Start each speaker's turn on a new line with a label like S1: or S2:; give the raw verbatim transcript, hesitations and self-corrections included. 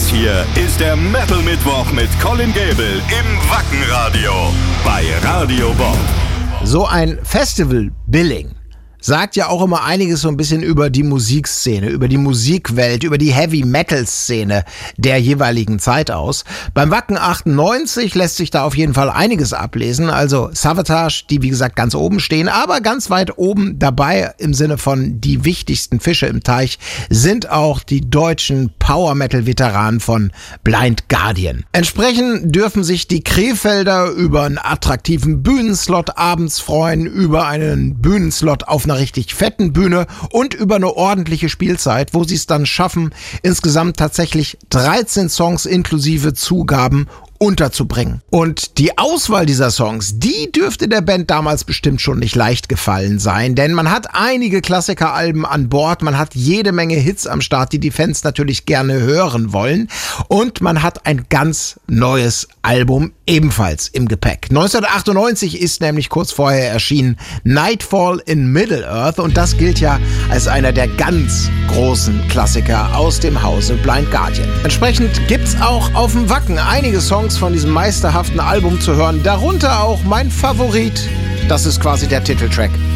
S1: hier ist der Metal Mittwoch mit Colin Gable im Wackenradio bei Radio Bob.
S2: So ein Festival-Billing sagt ja auch immer einiges so ein bisschen über die Musikszene, über die Musikwelt, über die Heavy-Metal-Szene der jeweiligen Zeit aus. Beim Wacken achtundneunzig lässt sich da auf jeden Fall einiges ablesen. Also Savatage, die wie gesagt ganz oben stehen, aber ganz weit oben dabei im Sinne von die wichtigsten Fische im Teich sind auch die deutschen Power-Metal-Veteranen von Blind Guardian. Entsprechend dürfen sich die Krefelder über einen attraktiven Bühnenslot abends freuen, über einen Bühnenslot auf einer richtig fetten Bühne und über eine ordentliche Spielzeit, wo sie es dann schaffen, insgesamt tatsächlich dreizehn Songs inklusive Zugaben unterzubringen. Und die Auswahl dieser Songs, die dürfte der Band damals bestimmt schon nicht leicht gefallen sein, denn man hat einige Klassikeralben an Bord, man hat jede Menge Hits am Start, die die Fans natürlich gerne hören wollen, und man hat ein ganz neues Album ebenfalls im Gepäck. neunzehnhundertachtundneunzig ist nämlich kurz vorher erschienen Nightfall in Middle-earth, und das gilt ja als einer der ganz großen Klassiker aus dem Hause Blind Guardian. Entsprechend gibt's auch auf dem Wacken einige Songs von diesem meisterhaften Album zu hören, darunter auch mein Favorit, das ist quasi der Titeltrack